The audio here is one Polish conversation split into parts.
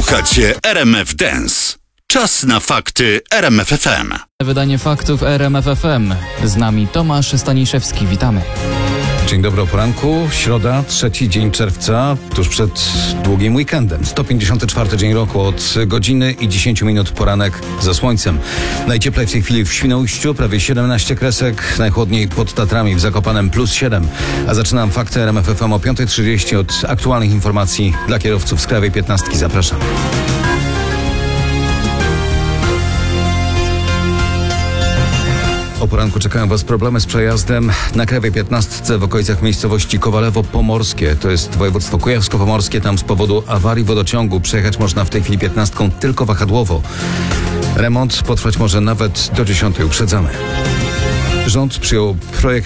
Słuchacie RMF Dance. Czas na fakty RMF FM. Wydanie faktów RMF FM. Z nami Tomasz Staniszewski. Witamy. Dzień dobry o poranku. Środa, 3 dzień czerwca, tuż przed długim weekendem. 154 dzień roku, od godziny i 10 minut poranek za słońcem. Najcieplej w tej chwili w Świnoujściu, prawie 17 kresek, najchłodniej pod Tatrami, w Zakopanem +7. A zaczynam fakty RMF FM o 5:30 od aktualnych informacji dla kierowców z Krajowej 15. Zapraszam. O poranku czekają Was problemy z przejazdem na Krajowej 15 w okolicach miejscowości Kowalewo-Pomorskie. To jest województwo kujawsko-pomorskie. Tam z powodu awarii wodociągu przejechać można w tej chwili 15 tylko wahadłowo. Remont potrwać może nawet do 10. Uprzedzamy. Rząd przyjął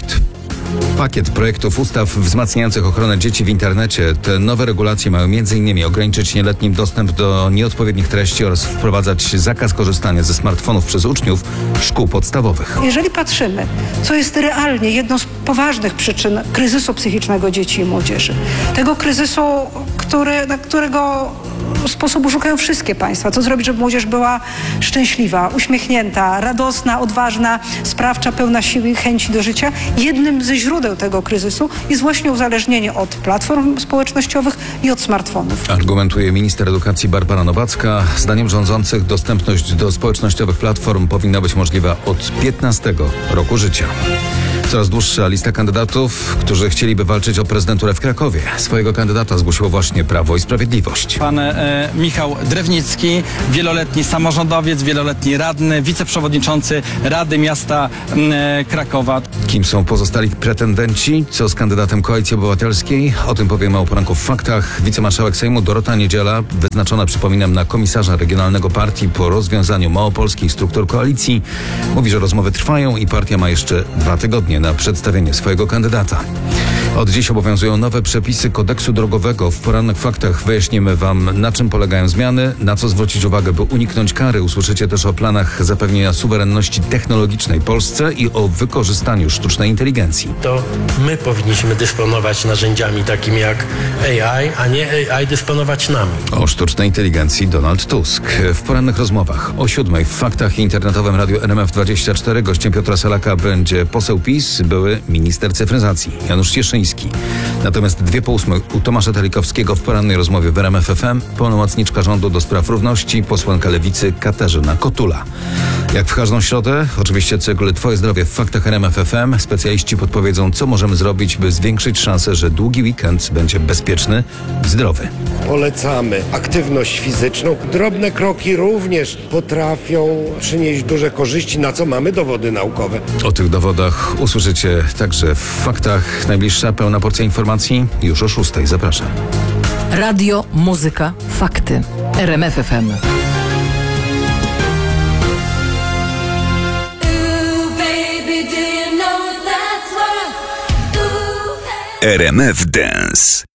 pakiet projektów ustaw wzmacniających ochronę dzieci w internecie. Te nowe regulacje mają m.in. ograniczyć nieletnim dostęp do nieodpowiednich treści oraz wprowadzać zakaz korzystania ze smartfonów przez uczniów szkół podstawowych. Jeżeli patrzymy, co jest realnie jedną z poważnych przyczyn kryzysu psychicznego dzieci i młodzieży, tego kryzysu, na którego sposobu szukają wszystkie państwa. Co zrobić, żeby młodzież była szczęśliwa, uśmiechnięta, radosna, odważna, sprawcza, pełna siły i chęci do życia. Jednym ze źródeł tego kryzysu jest właśnie uzależnienie od platform społecznościowych i od smartfonów. Argumentuje minister edukacji Barbara Nowacka. Zdaniem rządzących dostępność do społecznościowych platform powinna być możliwa od 15 roku życia. Coraz dłuższa lista kandydatów, którzy chcieliby walczyć o prezydenturę w Krakowie. Swojego kandydata zgłosiło właśnie Prawo i Sprawiedliwość. Pan Michał Drewnicki, wieloletni samorządowiec, wieloletni radny, wiceprzewodniczący Rady Miasta Krakowa. Kim są pozostali pretendenci? Co z kandydatem Koalicji Obywatelskiej? O tym powiemy o poranku w faktach. Wicemarszałek Sejmu Dorota Niedziela, wyznaczona, przypominam, na komisarza regionalnego partii po rozwiązaniu małopolskich struktur koalicji, mówi, że rozmowy trwają i partia ma jeszcze 2 tygodnie na przedstawienie swojego kandydata. Od dziś obowiązują nowe przepisy kodeksu drogowego. W porannych faktach wyjaśnimy Wam, na czym polegają zmiany, na co zwrócić uwagę, by uniknąć kary. Usłyszycie też o planach zapewnienia suwerenności technologicznej Polsce i o wykorzystaniu sztucznej inteligencji. To my powinniśmy dysponować narzędziami takimi jak AI, a nie AI dysponować nami. O sztucznej inteligencji Donald Tusk. W porannych rozmowach o 7 w faktach i internetowym radiu RMF24 gościem Piotra Salaka będzie poseł PiS, były minister cyfryzacji Janusz Cieszyński. Natomiast 7:02 u Tomasza Telikowskiego w porannej rozmowie w RMF FM pełnomocniczka rządu do spraw równości, posłanka Lewicy Katarzyna Kotula. Jak w każdą środę, oczywiście cykl Twoje zdrowie w faktach RMF FM. Specjaliści podpowiedzą, co możemy zrobić, by zwiększyć szansę, że długi weekend będzie bezpieczny i zdrowy. Polecamy aktywność fizyczną. Drobne kroki również potrafią przynieść duże korzyści, na co mamy dowody naukowe. O tych dowodach usłyszycie także w faktach. Najbliższa pełna porcja informacji już o 6. Zapraszam. Radio, muzyka, fakty. RMF FM. RMF Dance.